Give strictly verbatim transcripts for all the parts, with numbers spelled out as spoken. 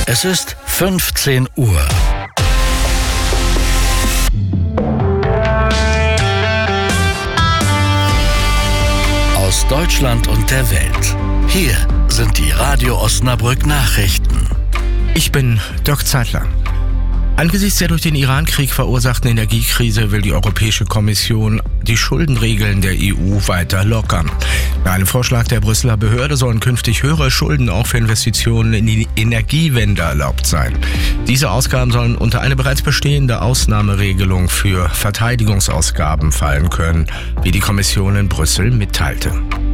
Es ist fünfzehn Uhr. Aus Deutschland und der Welt. Hier sind die Radio Osnabrück Nachrichten. Ich bin Dirk Zeitler. Angesichts der durch den Iran-Krieg verursachten Energiekrise will die Europäische Kommission die Schuldenregeln der E U weiter lockern. Bei einem Vorschlag der Brüsseler Behörde sollen künftig höhere Schulden auch für Investitionen in die Energiewende erlaubt sein. Diese Ausgaben sollen unter eine bereits bestehende Ausnahmeregelung für Verteidigungsausgaben fallen können, wie die Kommission in Brüssel mitteilte.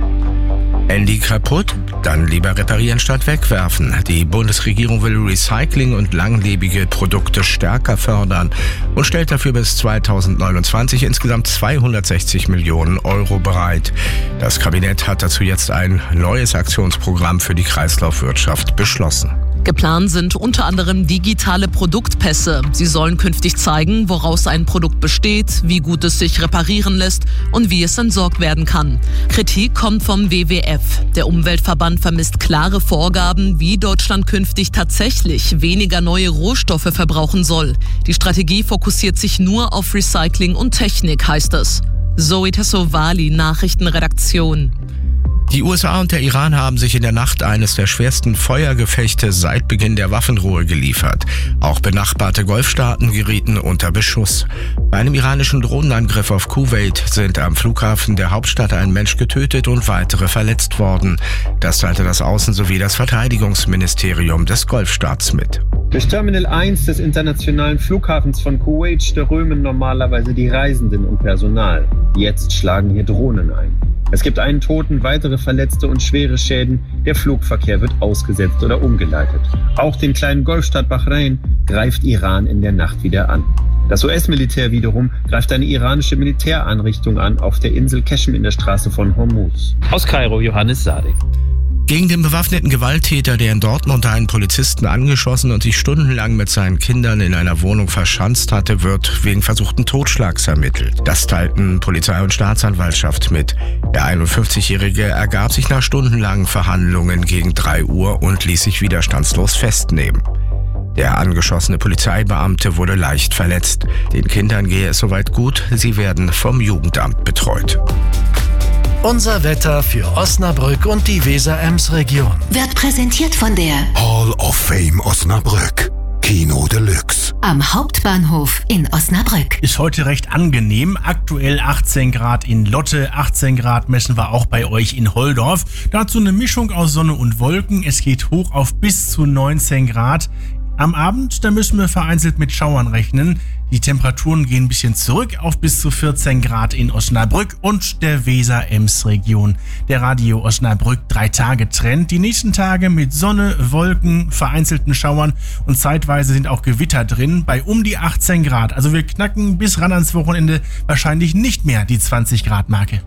Handy kaputt? Dann lieber reparieren statt wegwerfen. Die Bundesregierung will Recycling und langlebige Produkte stärker fördern und stellt dafür bis zweitausendneunundzwanzig insgesamt zweihundertsechzig Millionen Euro bereit. Das Kabinett hat dazu jetzt ein neues Aktionsprogramm für die Kreislaufwirtschaft beschlossen. Geplant sind unter anderem digitale Produktpässe. Sie sollen künftig zeigen, woraus ein Produkt besteht, wie gut es sich reparieren lässt und wie es entsorgt werden kann. Kritik kommt vom W W F. Der Umweltverband vermisst klare Vorgaben, wie Deutschland künftig tatsächlich weniger neue Rohstoffe verbrauchen soll. Die Strategie fokussiert sich nur auf Recycling und Technik, heißt es. Zoe Tassovali, Nachrichtenredaktion. Die U S A und der Iran haben sich in der Nacht eines der schwersten Feuergefechte seit Beginn der Waffenruhe geliefert. Auch benachbarte Golfstaaten gerieten unter Beschuss. Bei einem iranischen Drohnenangriff auf Kuwait sind am Flughafen der Hauptstadt ein Mensch getötet und weitere verletzt worden. Das teilte das Außen- sowie das Verteidigungsministerium des Golfstaats mit. Durch Terminal eins des internationalen Flughafens von Kuwait strömen normalerweise die Reisenden und Personal. Jetzt schlagen hier Drohnen ein. Es gibt einen Toten, weitere Verletzte und schwere Schäden. Der Flugverkehr wird ausgesetzt oder umgeleitet. Auch den kleinen Golfstaat Bahrain greift Iran in der Nacht wieder an. Das U S-Militär wiederum greift eine iranische Militäreinrichtung an auf der Insel Qeshm in der Straße von Hormuz. Aus Kairo, Johannes Sadek. Gegen den bewaffneten Gewalttäter, der in Dortmund einen Polizisten angeschossen und sich stundenlang mit seinen Kindern in einer Wohnung verschanzt hatte, wird wegen versuchten Totschlags ermittelt. Das teilten Polizei und Staatsanwaltschaft mit. Der einundfünfzigjährige ergab sich nach stundenlangen Verhandlungen gegen drei Uhr und ließ sich widerstandslos festnehmen. Der angeschossene Polizeibeamte wurde leicht verletzt. Den Kindern gehe es soweit gut, sie werden vom Jugendamt betreut. Unser Wetter für Osnabrück und die Weser-Ems-Region Wird präsentiert von der Hall of Fame Osnabrück. Kino Deluxe. am Hauptbahnhof in Osnabrück. Ist heute recht angenehm. Aktuell achtzehn Grad in Lotte, achtzehn Grad messen wir auch bei euch in Holdorf. Dazu eine Mischung aus Sonne und Wolken. Es geht hoch auf bis zu neunzehn Grad. Am Abend, da müssen wir vereinzelt mit Schauern rechnen. Die Temperaturen gehen ein bisschen zurück auf bis zu vierzehn Grad in Osnabrück und der Weser-Ems-Region. Der Radio Osnabrück drei Tage Trend. Die nächsten Tage mit Sonne, Wolken, vereinzelten Schauern und zeitweise sind auch Gewitter drin bei um die achtzehn Grad. Also wir knacken bis ran ans Wochenende wahrscheinlich nicht mehr die zwanzig Grad Marke.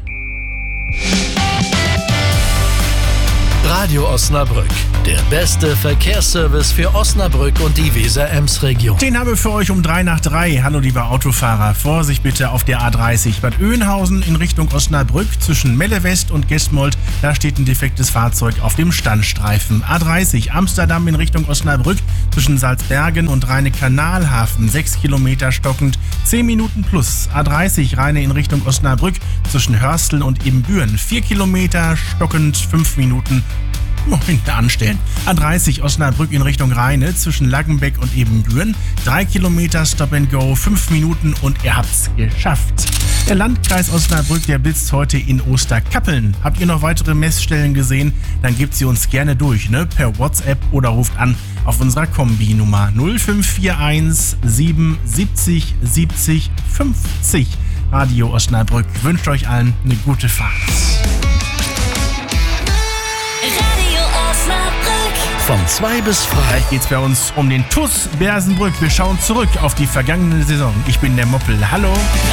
Radio Osnabrück, der beste Verkehrsservice für Osnabrück und die Weser-Ems-Region. Den habe ich für euch um drei nach drei. Hallo liebe Autofahrer, Vorsicht bitte auf der A dreißig. Bad Oeynhausen in Richtung Osnabrück zwischen Melle West und Gesmold. Da steht ein defektes Fahrzeug auf dem Standstreifen. A dreißig Amsterdam in Richtung Osnabrück zwischen Salzbergen und Rheine-Kanalhafen. sechs Kilometer stockend, zehn Minuten plus. A dreißig Rheine in Richtung Osnabrück zwischen Hörsteln und Ibbenbüren. vier Kilometer stockend, fünf Minuten. Noch hinten anstellen. A dreißig Osnabrück in Richtung Rheine zwischen Laggenbeck und Ibbenbüren. Drei Kilometer Stop and Go, fünf Minuten und ihr habt's geschafft. Der Landkreis Osnabrück, der blitzt heute in Osterkappeln. Habt ihr noch weitere Messstellen gesehen? Dann gebt sie uns gerne durch, ne? Per WhatsApp oder ruft an auf unserer Kombi-Nummer null fünf vier eins sieben siebzig siebzig fünfzig. Radio Osnabrück wünscht euch allen eine gute Fahrt. Von zwei bis drei. Gleich geht's bei uns um den T U S Bersenbrück. Wir schauen zurück auf die vergangene Saison. Ich bin der Moppel. Hallo.